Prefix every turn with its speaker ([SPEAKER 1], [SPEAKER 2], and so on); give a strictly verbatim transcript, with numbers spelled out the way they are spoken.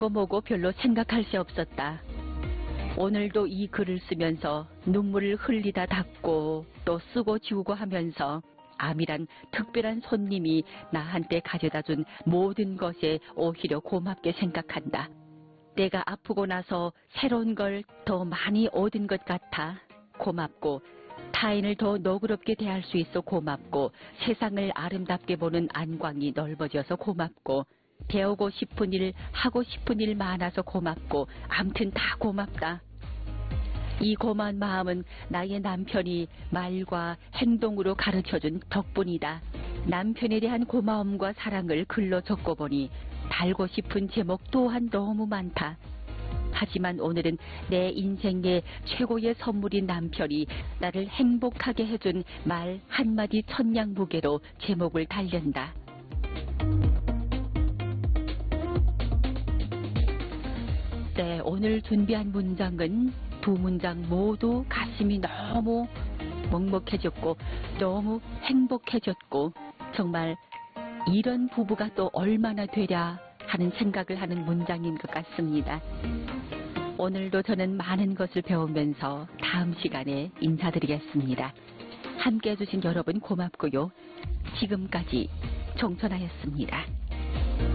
[SPEAKER 1] 뭐고 별로 생각할 새 없었다. 오늘도 이 글을 쓰면서 눈물을 흘리다 닦고 또 쓰고 지우고 하면서 암이란 특별한 손님이 나한테 가져다준 모든 것에 오히려 고맙게 생각한다. 내가 아프고 나서 새로운 걸 더 많이 얻은 것 같아 고맙고, 타인을 더 너그럽게 대할 수 있어 고맙고, 세상을 아름답게 보는 안광이 넓어져서 고맙고, 배우고 싶은 일, 하고 싶은 일 많아서 고맙고, 암튼 다 고맙다. 이 고마운 마음은 나의 남편이 말과 행동으로 가르쳐준 덕분이다. 남편에 대한 고마움과 사랑을 글로 적고보니 달고 싶은 제목 또한 너무 많다. 하지만 오늘은 내 인생의 최고의 선물인 남편이 나를 행복하게 해준 말 한마디 천냥무게로 제목을 달련다. 네, 오늘 준비한 문장은 두 문장 모두 가슴이 너무 먹먹해졌고 너무 행복해졌고, 정말 이런 부부가 또 얼마나 되랴 하는 생각을 하는 문장인 것 같습니다. 오늘도 저는 많은 것을 배우면서 다음 시간에 인사드리겠습니다. 함께 해주신 여러분 고맙고요. 지금까지 정선아였습니다.